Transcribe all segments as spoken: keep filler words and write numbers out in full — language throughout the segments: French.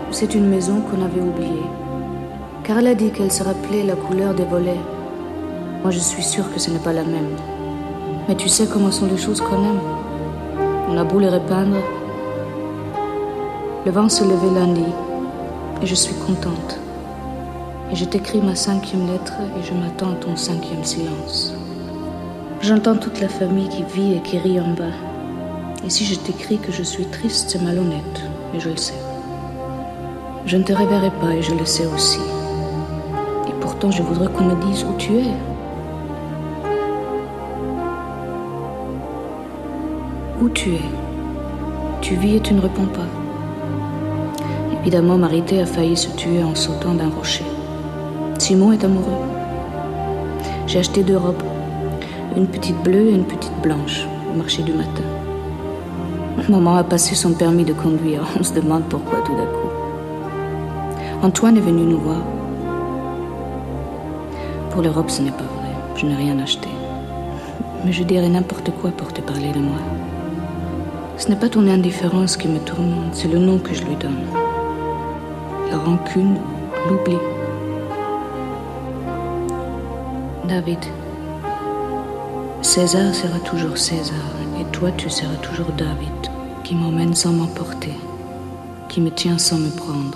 C'est une maison qu'on avait oubliée. Car elle a dit qu'elle se rappelait la couleur des volets. Moi, je suis sûre que ce n'est pas la même. Mais tu sais comment sont les choses qu'on aime. On a beau les repeindre. Le vent se levait lundi et je suis contente. Et je t'écris ma cinquième lettre et je m'attends à ton cinquième silence. J'entends toute la famille qui vit et qui rit en bas. Et si je t'écris que je suis triste, c'est malhonnête, et je le sais. Je ne te reverrai pas et je le sais aussi. Et pourtant, je voudrais qu'on me dise où tu es. Où tu es? Tu vis et tu ne réponds pas. Évidemment, Marité a failli se tuer en sautant d'un rocher. Simon est amoureux. J'ai acheté deux robes, une petite bleue et une petite blanche, au marché du matin. Maman a passé son permis de conduire. On se demande pourquoi tout d'un coup. Antoine est venu nous voir. Pour les robes, ce n'est pas vrai. Je n'ai rien acheté. Mais je dirais n'importe quoi pour te parler de moi. Ce n'est pas ton indifférence qui me tourmente, c'est le nom que je lui donne. La rancune, l'oubli. David, César sera toujours César, et toi tu seras toujours David, qui m'emmène sans m'emporter, qui me tient sans me prendre,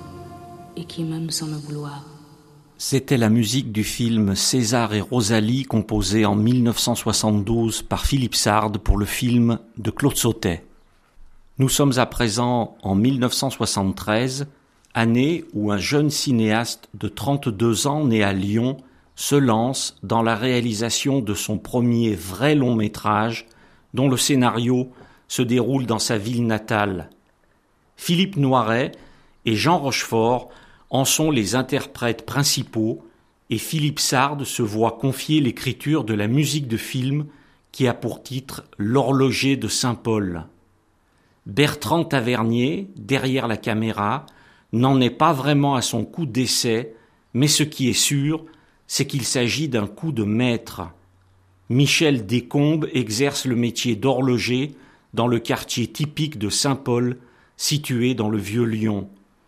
et qui m'aime sans me vouloir. C'était la musique du film César et Rosalie, composée en mille neuf cent soixante-douze par Philippe Sard pour le film de Claude Sautet. Nous sommes à présent en mille neuf cent soixante-treize, année où un jeune cinéaste de trente-deux ans né à Lyon se lance dans la réalisation de son premier vrai long métrage, dont le scénario se déroule dans sa ville natale. Philippe Noiret et Jean Rochefort en sont les interprètes principaux et Philippe Sard se voit confier l'écriture de la musique de film qui a pour titre L'horloger de Saint-Paul. Bertrand Tavernier, derrière la caméra, n'en est pas vraiment à son coup d'essai, mais ce qui est sûr, c'est qu'il s'agit d'un coup de maître. Michel Descombes exerce le métier d'horloger dans le quartier typique de Saint-Paul, situé dans le Vieux-Lyon.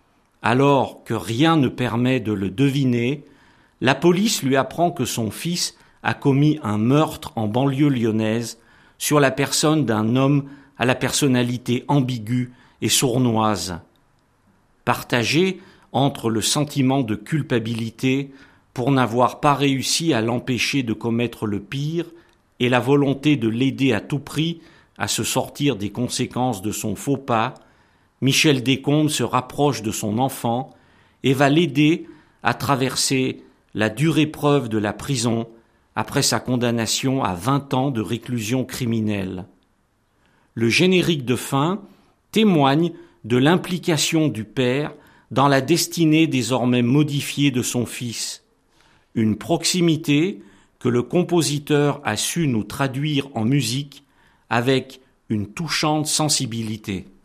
Alors que rien ne permet de le deviner, la police lui apprend que son fils a commis un meurtre en banlieue lyonnaise sur la personne d'un homme à la personnalité ambiguë et sournoise. Partagé entre le sentiment de culpabilité pour n'avoir pas réussi à l'empêcher de commettre le pire et la volonté de l'aider à tout prix à se sortir des conséquences de son faux pas, Michel Descombes se rapproche de son enfant et va l'aider à traverser la dure épreuve de la prison après sa condamnation à vingt ans de réclusion criminelle. Le générique de fin témoigne de l'implication du père dans la destinée désormais modifiée de son fils. Une proximité que le compositeur a su nous traduire en musique avec une touchante sensibilité.